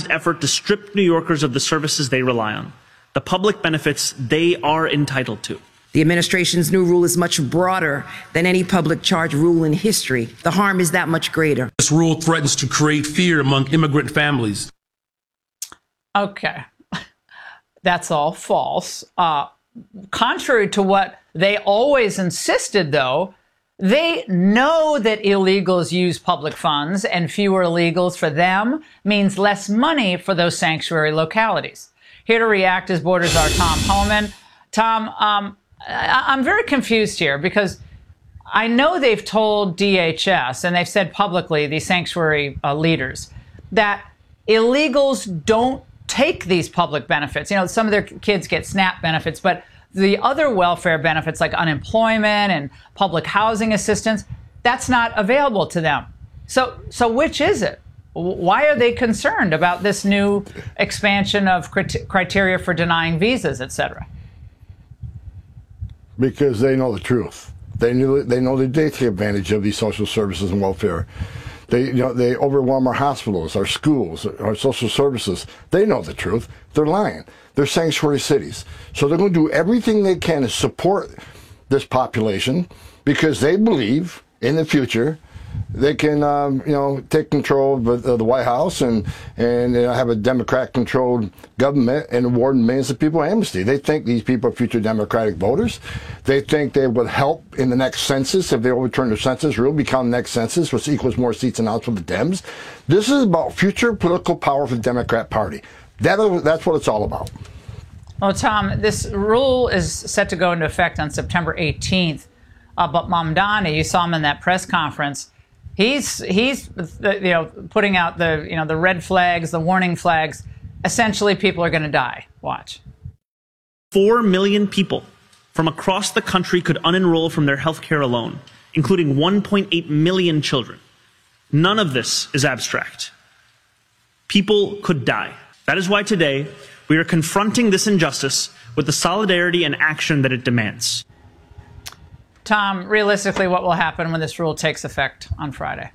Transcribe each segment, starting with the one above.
organized effort to strip New Yorkers of the services they rely on, the public benefits they are entitled to. The administration's new rule is much broader than any public charge rule in history. The harm is that much greater. This rule threatens to create fear among immigrant families. Okay. That's all false. Contrary to what they always insisted, though, they know that illegals use public funds, and fewer illegals for them means less money for those sanctuary localities. Here to react is Border Czar Tom Homan. Tom, I'm very confused here because I know they've told DHS, and they've said publicly, these sanctuary leaders, that illegals don't take these public benefits. You know, some of their kids get SNAP benefits, but the other welfare benefits like unemployment and public housing assistance, that's not available to them. So which is it? Why are they concerned about this new expansion of criteria for denying visas, et cetera? Because they know the truth. They know that they take advantage of these social services and welfare. They overwhelm our hospitals, our schools, our social services. They know the truth. They're lying. They're sanctuary cities. So they're going to do everything they can to support this population because they believe in the future they can, take control of the White House and have a Democrat-controlled government and award millions of people amnesty. They think these people are future Democratic voters. They think they would help in the next census if they overturn the census rule, become the next census, which equals more seats in the House for the Dems. This is about future political power for the Democrat Party. That's what it's all about. Well, Tom, this rule is set to go into effect on September 18th. But Mamdani, you saw him in that press conference. He's putting out the red flags, the warning flags. Essentially, people are going to die. Watch. 4 million people from across the country could unenroll from their health care alone, including 1.8 million children. None of this is abstract. People could die. That is why today we are confronting this injustice with the solidarity and action that it demands. Tom, realistically, what will happen when this rule takes effect on Friday?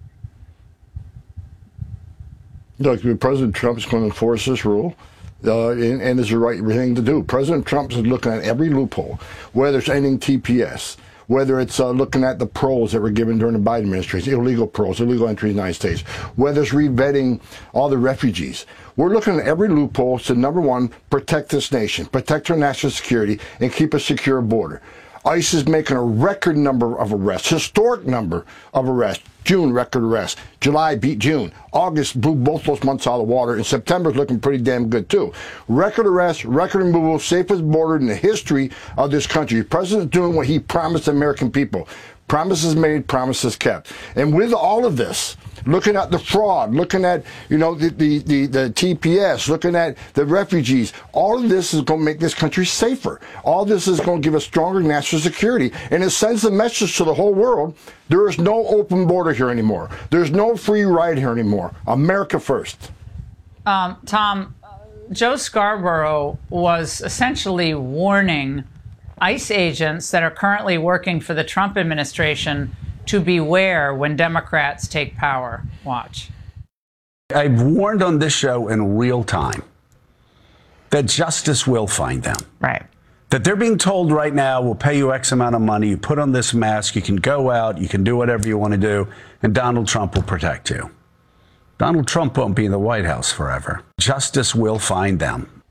Look, President Trump is going to enforce this rule, and it's the right thing to do. President Trump is looking at every loophole, whether it's ending TPS, whether it's looking at the parole that were given during the Biden administration, illegal paroles, illegal entry to the United States, whether it's revetting all the refugees. We're looking at every loophole to, number one, protect this nation, protect our national security, and keep a secure border. ICE is making a record number of arrests, historic number of arrests. June, record arrests. July beat June. August blew both those months out of the water, and September's looking pretty damn good, too. Record arrests, record removal, safest border in the history of this country. The president's doing what he promised the American people. Promises made, promises kept. And with all of this, looking at the fraud, looking at, the TPS, looking at the refugees, all of this is going to make this country safer. All this is going to give us stronger national security. And it sends a message to the whole world, there is no open border here anymore. There's no free ride here anymore. America first. Tom, Joe Scarborough was essentially warning ICE agents that are currently working for the Trump administration to beware when Democrats take power. Watch. I've warned on this show in real time that justice will find them. Right. That they're being told right now, we'll pay you X amount of money, you put on this mask, you can go out, you can do whatever you want to do, and Donald Trump will protect you. Donald Trump won't be in the White House forever. Justice will find them.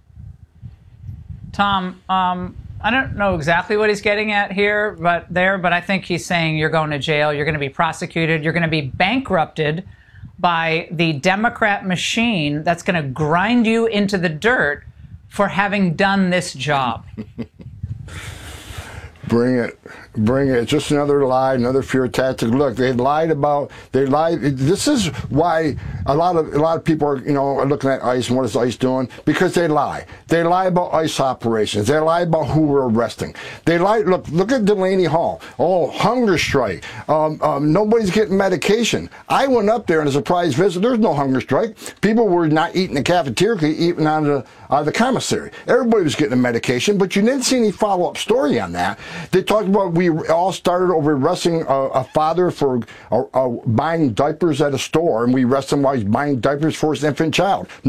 Tom, I don't know exactly what he's getting at here, but I think he's saying you're going to jail, you're going to be prosecuted, you're going to be bankrupted by the Democrat machine that's going to grind you into the dirt for having done this job. Bring it. Bring it. It's just another lie, another fear tactic. Look, they lied. This is why a lot of people are, are looking at ICE and what is ICE doing? Because they lie. They lie about ICE operations. They lie about who we're arresting. They lie. Look at Delaney Hall. Oh, hunger strike. Nobody's getting medication. I went up there on a surprise visit. There's no hunger strike. People were not eating in the cafeteria, eating out of the commissary. Everybody was getting a medication, but you didn't see any follow-up story on that. They talked about we all started over arresting a father for buying diapers at a store, and we arrested him while he's buying diapers for his infant child.